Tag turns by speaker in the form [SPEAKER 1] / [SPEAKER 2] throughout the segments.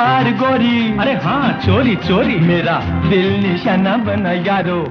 [SPEAKER 1] मार गोरी,
[SPEAKER 2] अरे हाँ चोरी चोरी,
[SPEAKER 1] मेरा दिल निशाना बना यारो।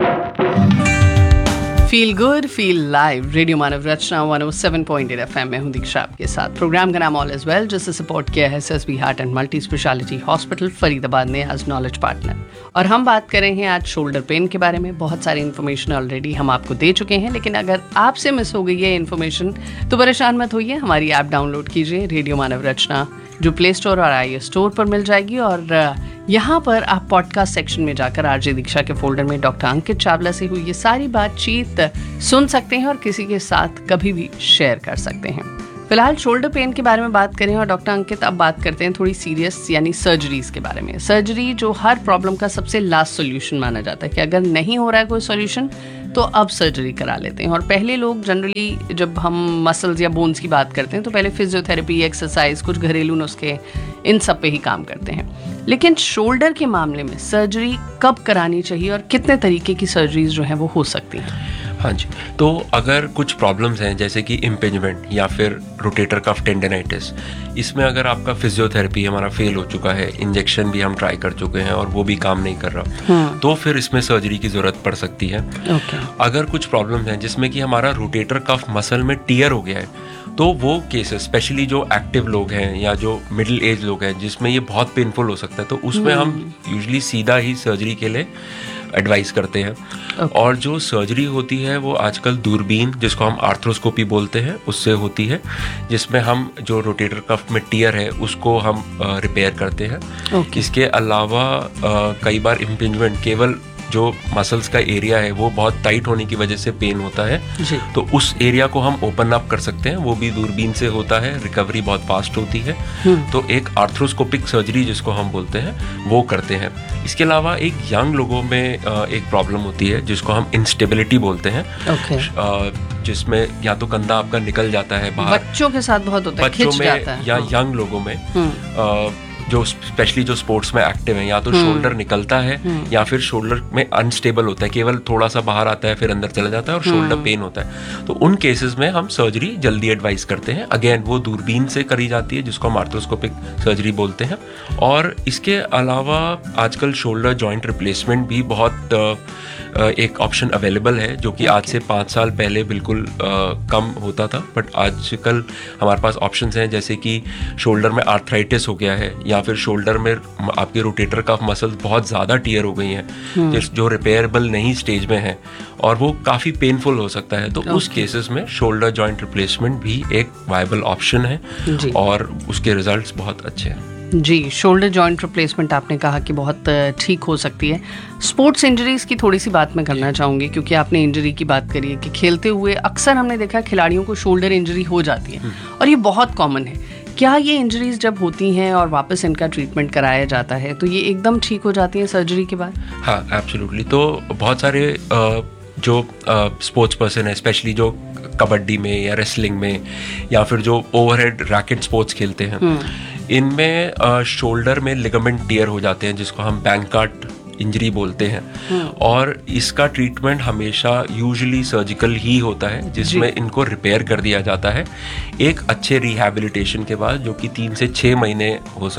[SPEAKER 3] Feel good feel live, radio मानव रचना 107.8 FM में हूं दीक्षा आपके साथ। प्रोग्राम का नाम ऑल इज वेल, जिसे सपोर्ट किया है SSB heart and multi speciality hospital Faridabad ने एज नॉलेज पार्टनर। और हम बात कर रहे हैं आज शोल्डर पेन के बारे में। बहुत सारी इन्फॉर्मेशन ऑलरेडी हम आपको दे चुके हैं, लेकिन अगर आपसे मिस हो गई है इन्फॉर्मेशन तो परेशान मत होइए। हमारी ऐप डाउनलोड कीजिए, रेडियो मानव रचना, जो प्ले स्टोर और iOS स्टोर पर मिल जाएगी। और यहाँ पर आप पॉडकास्ट सेक्शन में जाकर आरजे दीक्षा के फोल्डर में डॉक्टर अंकित चावला से हुई ये सारी बातचीत सुन सकते हैं और किसी के साथ कभी भी शेयर कर सकते हैं। फिलहाल शोल्डर पेन के बारे में बात करें और डॉक्टर अंकित अब बात करते हैं थोड़ी सीरियस यानी सर्जरीज के बारे में। सर्जरी जो हर प्रॉब्लम का सबसे लास्ट सोल्यूशन माना जाता है कि अगर नहीं हो रहा है कोई सोल्यूशन तो अब सर्जरी करा लेते हैं। और पहले लोग जनरली जब हम मसल्स या बोन्स की बात करते हैं तो पहले फिजियोथेरेपी, एक्सरसाइज, कुछ घरेलू नुस्खे, इन सब पे ही काम करते हैं। लेकिन शोल्डर के मामले में सर्जरी कब करानी चाहिए और कितने तरीके की सर्जरीज जो हैं वो हो सकती हैं?
[SPEAKER 4] हाँ जी, तो अगर कुछ प्रॉब्लम्स हैं जैसे कि इम्पिंजमेंट या फिर रोटेटर कफ टेंडनाइटिस, इसमें अगर आपका फिजियोथेरेपी हमारा फेल हो चुका है, इंजेक्शन भी हम ट्राई कर चुके हैं और वो भी काम नहीं कर रहा, तो फिर इसमें सर्जरी की ज़रूरत पड़ सकती है। अगर कुछ प्रॉब्लम्स हैं जिसमें कि हमारा रोटेटर कफ मसल में टियर हो गया है, तो वो केसेस स्पेशली जो एक्टिव लोग हैं या जो मिडिल एज लोग हैं जिसमें ये बहुत पेनफुल हो सकता है, तो उसमें हम यूजुअली सीधा ही सर्जरी के लिए एडवाइस करते हैं। और जो सर्जरी होती है वो आजकल दूरबीन, जिसको हम आर्थ्रोस्कोपी बोलते हैं, उससे होती है, जिसमें हम जो रोटेटर कफ में टियर है उसको हम रिपेयर करते हैं। इसके अलावा कई बार इम्पिंजमेंट, केवल जो मसल्स का एरिया है वो बहुत टाइट होने की वजह से पेन होता है, तो उस एरिया को हम ओपन अप कर सकते हैं, वो भी दूरबीन से होता है, रिकवरी बहुत फास्ट होती है। तो एक आर्थ्रोस्कोपिक सर्जरी जिसको हम बोलते हैं वो करते हैं। इसके अलावा एक यंग लोगों में एक प्रॉब्लम होती है जिसको हम इंस्टेबिलिटी बोलते हैं, जिसमें या तो कंधा आपका निकल जाता है बाहर,
[SPEAKER 3] बच्चों के साथ बहुत होता है,
[SPEAKER 4] बच्चों में या यंग लोगों में, जो स्पेशली जो स्पोर्ट्स में एक्टिव है, या तो शोल्डर निकलता है या फिर शोल्डर में अनस्टेबल होता है, केवल थोड़ा सा बाहर आता है फिर अंदर चला जाता है और शोल्डर पेन होता है। तो उन केसेस में हम सर्जरी जल्दी एडवाइस करते हैं। अगेन वो दूरबीन से करी जाती है, जिसको हम आर्थ्रोस्कोपिक सर्जरी बोलते हैं। और इसके अलावा आजकल शोल्डर जॉइंट रिप्लेसमेंट भी बहुत एक ऑप्शन अवेलेबल है, जो कि आज से 5 साल पहले बिल्कुल कम होता था, बट आजकल हमारे पास ऑप्शंस हैं, जैसे कि शोल्डर में आर्थराइटिस हो गया है या फिर शोल्डर में आपके रोटेटर कफ मसल्स बहुत ज़्यादा टियर हो गई हैं, जो रिपेयरेबल नहीं स्टेज में है और वो काफ़ी पेनफुल हो सकता है, तो उस केसेस में शोल्डर जॉइंट रिप्लेसमेंट भी एक वायबल ऑप्शन है और उसके रिजल्ट्स बहुत अच्छे हैं।
[SPEAKER 3] जी, शोल्डर जॉइंट रिप्लेसमेंट आपने कहा कि बहुत ठीक हो सकती है। स्पोर्ट्स इंजरीज की थोड़ी सी बात मैं करना चाहूँगी, क्योंकि आपने इंजरी की बात करी है कि खेलते हुए अक्सर हमने देखा खिलाड़ियों को शोल्डर इंजरी हो जाती है और ये बहुत कॉमन है। क्या ये इंजरीज जब होती हैं और वापस इनका ट्रीटमेंट कराया जाता है तो ये एकदम ठीक हो जाती हैं सर्जरी के बाद?
[SPEAKER 4] हाँ, एब्सोल्युटली। तो बहुत सारे जो स्पोर्ट्स पर्सन है, स्पेशली जो कबड्डी में या रेसलिंग में या फिर जो ओवरहेड रैकेट स्पोर्ट्स खेलते हैं, इनमें शोल्डर में लिगामेंट टियर हो जाते हैं, जिसको हम बैंकार्ट इंजरी बोलते हैं। और इसका ट्रीटमेंट हमेशा यूजुअली सर्जिकल ही होता है, जिसमें इनको रिपेयर कर दिया जाता है एक अच्छे रिहैबिलिटेशन के बाद, जो कि 3 से 6 महीने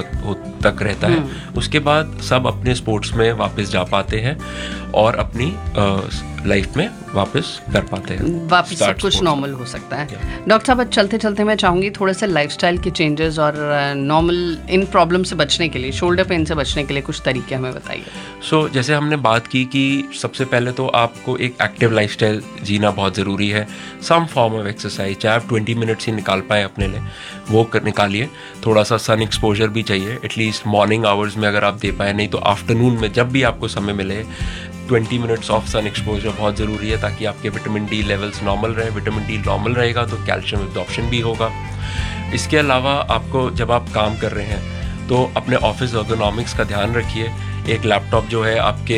[SPEAKER 4] तक रहता है। उसके बाद सब अपने स्पोर्ट्स में वापस जा पाते हैं और अपनी लाइफ में वापस कर पाते हैं,
[SPEAKER 3] वापस सब कुछ नॉर्मल हो सकता है। डॉक्टर साहब, चलते चलते मैं चाहूँगी थोड़े से लाइफस्टाइल के चेंजेस और नॉर्मल इन प्रॉब्लम से बचने के लिए, शोल्डर पेन से बचने के लिए कुछ तरीके हमें बताइए।
[SPEAKER 4] सो जैसे हमने बात की कि सबसे पहले तो आपको एक एक्टिव लाइफस्टाइल जीना बहुत ज़रूरी है। सम फॉर्म ऑफ एक्सरसाइज, चाहे आप 20 मिनट्स ही निकाल पाए अपने लिए, वो निकालिए। थोड़ा सा सन एक्सपोजर भी चाहिए, एटलीस्ट मॉर्निंग आवर्स में अगर आप दे पाए, नहीं तो आफ्टरनून में जब भी आपको समय मिले 20 मिनट्स ऑफ सन एक्सपोजर बहुत ज़रूरी है, ताकि आपके विटामिन डी लेवल्स नॉर्मल रहे। विटामिन डी नॉर्मल रहेगा तो कैल्शियम एब्जॉर्प्शन भी होगा। इसके अलावा आपको जब आप काम कर रहे हैं तो अपने ऑफिस एर्गोनॉमिक्स का ध्यान रखिए। एक लैपटॉप जो है आपके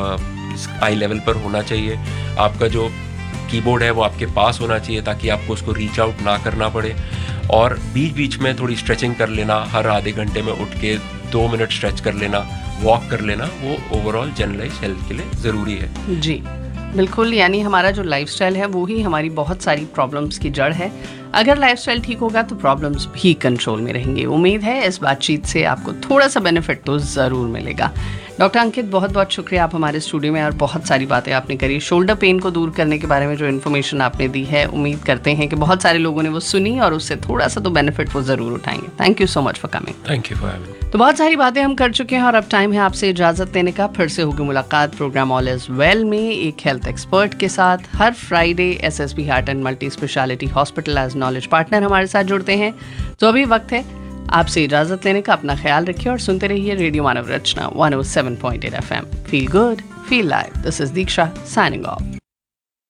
[SPEAKER 4] आई लेवल पर होना चाहिए। आपका जो कीबोर्ड है वो आपके पास होना चाहिए, ताकि आपको उसको रीच आउट ना करना पड़े। और बीच बीच में थोड़ी स्ट्रेचिंग कर लेना, हर आधे घंटे में उठ के 2 मिनट स्ट्रेच कर लेना, वॉक कर लेना, वो ओवरऑल जनरलाइज हेल्थ के लिए ज़रूरी है।
[SPEAKER 3] जी, बिल्कुल, यानी हमारा जो लाइफस्टाइल है वो ही हमारी बहुत सारी प्रॉब्लम्स की जड़ है। अगर लाइफस्टाइल ठीक होगा तो प्रॉब्लम्स भी कंट्रोल में रहेंगी। उम्मीद है इस बातचीत से आपको थोड़ा सा बेनिफिट तो ज़रूर मिलेगा। डॉक्टर अंकित, बहुत बहुत शुक्रिया, आप हमारे स्टूडियो में और बहुत सारी बातें आपने करी। शोल्डर पेन को दूर करने के बारे में जो इन्फॉर्मेशन आपने दी है, उम्मीद करते हैं कि बहुत सारे लोगों ने वो सुनी और उससे थोड़ा सा तो बेनिफिट वो ज़रूर उठाएंगे। Thank you so much for coming.
[SPEAKER 4] Thank you for having.
[SPEAKER 3] तो बहुत सारी बातें हम कर चुके हैं और अब टाइम है आपसे इजाज़त लेने का। फिर से होगी मुलाकात प्रोग्राम ऑल इज वेल में एक हेल्थ एक्सपर्ट के साथ। हर Friday SSB heart and multi speciality hospital as knowledge partner हमारे साथ जुड़ते हैं। तो अभी वक्त है आपसे इजाज़त लेने का। अपना ख्याल रखिए और सुनते रहिए radio Manav Rachna 107.8 FM। Feel good, feel live. This is Diksha signing off.